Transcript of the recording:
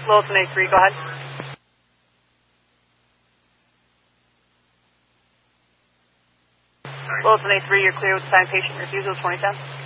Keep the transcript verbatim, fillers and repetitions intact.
Wilson A three, go ahead. Wilson A three, you're clear with assigned patient refusal twenty ten.